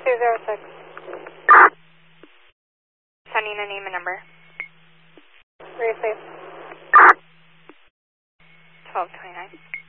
206. Sending a name and number. Received. 1229.